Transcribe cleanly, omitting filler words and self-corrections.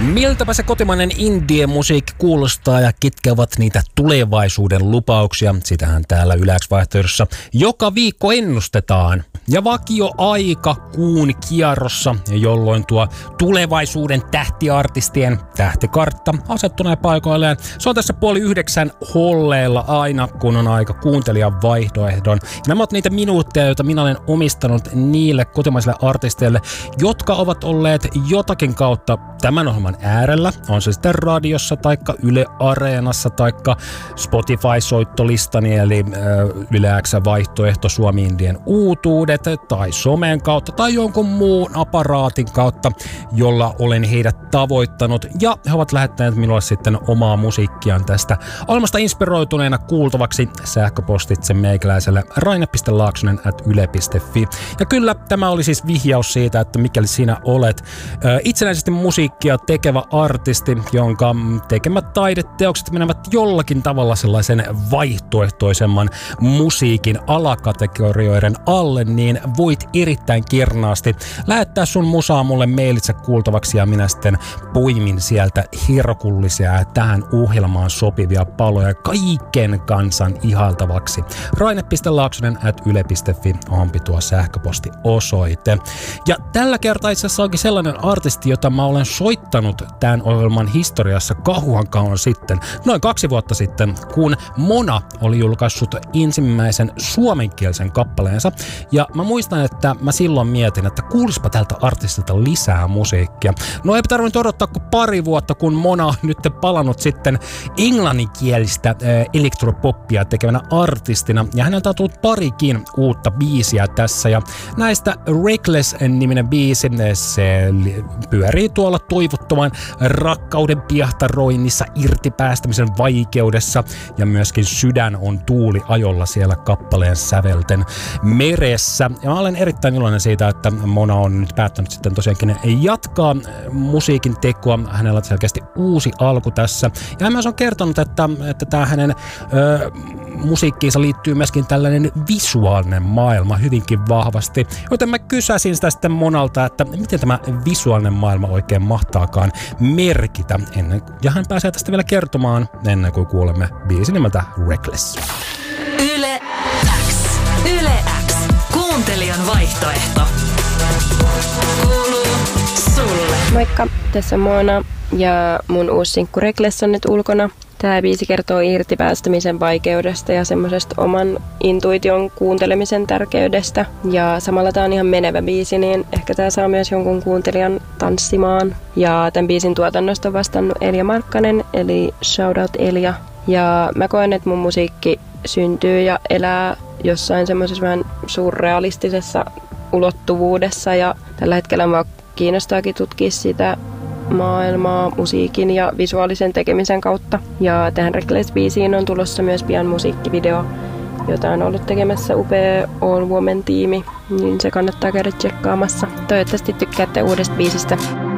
Miltäpä se kotimainen indie-musiikki kuulostaa ja ketkä ovat niitä tulevaisuuden lupauksia? Sitähän täällä Yle X-vaihtoehdossa joka viikko ennustetaan. Ja vakio aika kuun kierrossa, jolloin tuo tulevaisuuden tähtiartistien tähtikartta asettuneen paikoilleen. Se on tässä 8:30 holleilla aina, kun on aika kuuntelijan vaihtoehdon. Ja nämä ovat niitä minuutteja, joita minä olen omistanut niille kotimaisille artisteille, jotka ovat olleet jotakin kautta tämän ohjelman äärellä. On se sitten radiossa, taikka Yle Areenassa, taikka Spotify-soittolistani, eli Yle X-vaihtoehto Suomi Indien uutuudet, tai somen kautta, tai jonkun muun aparaatin kautta, jolla olen heidät tavoittanut. Ja he ovat lähettäneet minulle sitten omaa musiikkiaan tästä ohjelmasta inspiroituneena kuultavaksi sähköpostitse meikäläiselle raine.laaksonen@yle.fi. Ja kyllä, tämä oli siis vihjaus siitä, että mikäli sinä olet itsenäisesti musiikkia tekevä artisti, jonka tekemät taideteokset menevät jollakin tavalla sellaisen vaihtoehtoisemman musiikin alakategorioiden alle, niin voit erittäin kernaasti lähettää sun musaa mulle mailitse kuultavaksi ja minä sitten poimin sieltä herkullisia ja tähän ohjelmaan sopivia paloja kaiken kansan ihailtavaksi. raine.laaksonen@yle.fi onpi tuo sähköpostiosoite. Ja tällä kertaa itse asiassa onkin sellainen artisti, jota mä olen soittanut tämän ohjelman historiassa kauan sitten, noin 2 vuotta sitten, kun Mona oli julkaissut ensimmäisen suomenkielisen kappaleensa. Ja mä muistan, että mä silloin mietin, että kuulispa tältä artistilta lisää musiikkia. No ei tarvinnut odottaa kuin 2 vuotta, kun Mona on nyt palannut sitten englanninkielistä elektropoppia tekevänä artistina. Ja häneltä on tullut parikin uutta biisiä tässä. Ja näistä Reckless-niminen biisi, se pyörii tuolla toivottoman rakkauden piehtaroinnissa, irtipäästämisen vaikeudessa. Ja myöskin sydän on tuuliajolla siellä kappaleen sävelten meressä. Ja mä olen erittäin iloinen siitä, että Mona on nyt päättänyt sitten tosiaankin jatkaa musiikin tekoa. Hänellä on selkeästi uusi alku tässä. Ja hän myös on kertonut, että tämä hänen musiikkiinsa liittyy myöskin tällainen visuaalinen maailma hyvinkin vahvasti. Joten mä kysäsin sitä sitten Monalta, että miten tämä visuaalinen maailma oikein mahtaakaan merkitä. Ja hän pääsee tästä vielä kertomaan ennen kuin kuulemme biisin nimeltä Reckless. Yle X. Yle X. Kuuntelijan vaihtoehto. Kuuluu sulle. Moikka, tässä on Mona ja mun uusi sinkku Reckless on nyt ulkona. Tämä biisi kertoo irtipäästämisen vaikeudesta ja semmoisesta oman intuition kuuntelemisen tärkeydestä. Ja samalla tää on ihan menevä biisi, niin ehkä tää saa myös jonkun kuuntelijan tanssimaan. Ja tämän biisin tuotannosta on vastannut Elja Markkanen, eli shoutout Elja. Ja mä koen, että mun musiikki syntyy ja elää jossain semmoisessa vähän surrealistisessa ulottuvuudessa. Ja tällä hetkellä mä kiinnostaakin tutkia sitä maailmaa musiikin ja visuaalisen tekemisen kautta. Ja tähän Reckless-biisiin on tulossa myös pian musiikkivideo, jota on ollut tekemässä upea All Woman-tiimi, niin se kannattaa käydä tsekkaamassa. Toivottavasti tykkäätte uudesta biisistä.